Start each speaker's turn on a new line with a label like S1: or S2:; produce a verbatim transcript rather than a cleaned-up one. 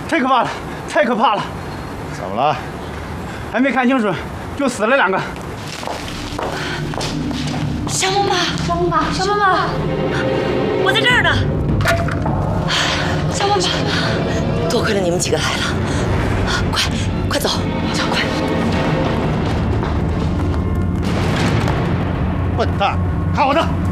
S1: 太可怕了，太可怕了！
S2: 怎么了？
S1: 还没看清楚，就死了两个。
S3: 小妈妈，
S4: 小妈妈，小妈妈，
S3: 我在这儿呢。小妈妈，多亏了你们几个来了，快快走，走快！
S2: 笨蛋，看我的！